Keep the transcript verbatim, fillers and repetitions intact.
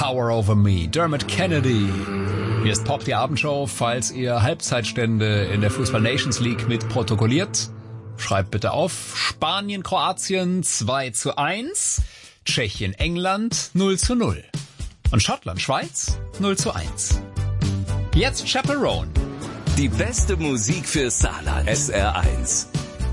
Power Over Me, Dermot Kennedy. Hier ist Pop, die Abendshow. Falls ihr Halbzeitstände in der Fußball Nations League mit protokolliert, schreibt bitte auf. Spanien, Kroatien zwei zu eins, Tschechien, England null zu null und Schottland, Schweiz null zu eins. Jetzt Chaperone. Die beste Musik für Saarland. S R eins.